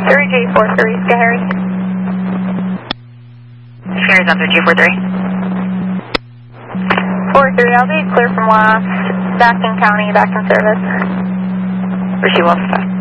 3G43, Sky Harry. Sierra's after G43. 43, I'll be clear from last. Back in county, back in service. Receive well,